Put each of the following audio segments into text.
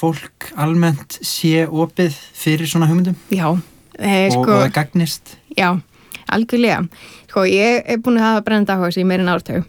fólk almennt sé opið fyrir svona hugmyndum? Já. Og það gagnist? Já, algjörlega. Ég búin að hafa brennandi áhuga í meira en áratug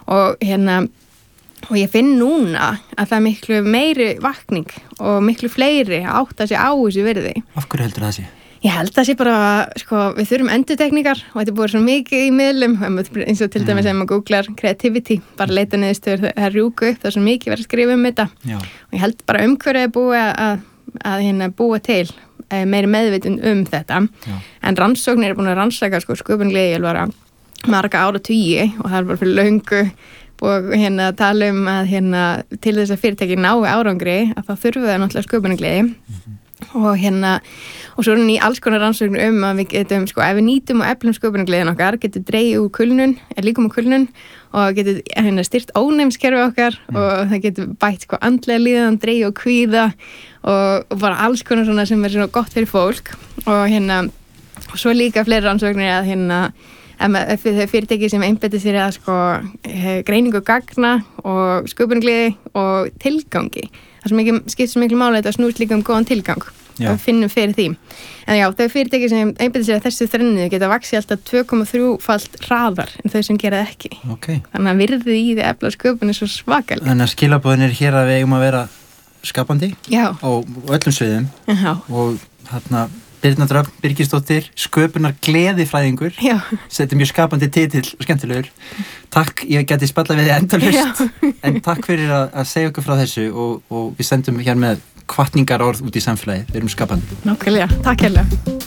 og ég finn núna að það er miklu meiri vakning og miklu fleiri að átta sig á þessu virði. Af hverju heldur það sé? Ég held að sé bara, við þurfum endurtekningar og þetta er búið svo mikið í miðlum, eins og til dæmis ef maður googlar creativity, bara leita niðurstöður, það rjúku upp, það er svo mikið verið að skrifa þetta. Já. Og ég held bara umhverfið er búið að búa til meiri meðvitund þetta. Já. En rannsóknir er búin að rannsaka sköpunargleði alveg marga áratugi og það er bara fyrir löngu og að tala að til þess að fyrirtæki nái árangri að þá þurfum við náttúrulega sköpunargleði. Og svo er í alls konar rannsóknir að við getum, ef við nýtum og eflum sköpunargleðin okkar, getum dreigið úr kulnun, líkum úr kulnun og getum styrkt ónæmiskerfi okkar og það getur bætt andlega líðan, dreigið og kvíða og bara alls konar svona sem er svona gott fyrir fólk og svo líka fleiri rannsóknir að fyrirtæki sem einbeita sér að greiningu gagna og sköpunargleði og tilgangi. Það skiptir svo miklu máli að þetta snúst líka góðan tilgang og við finnum fyrir því. En já, þau fyrirtæki sem einbeita sér að þessu þrennu geta vaxið alltaf 2,3-falt hraðar en þau sem gera það ekki. Okay. Þannig að virðið í því efla sköpun er svo svakalega. Þannig að skilaboðin er hér að við eigum að vera skapandi á öllum sviðum. Já. Og Birna Dröfn Birgisdóttir, sköpunar gleðifræðingur. Já. Þetta er mjög skapandi titill og skemmtilegur. Takk, ég geti spjallað við þig endalaust. En takk fyrir að segja okkur frá þessu og við sendum hér með hvatningarorð út í samfélagið. Við erum skapandi. Nákvæmlega, takk hérlega.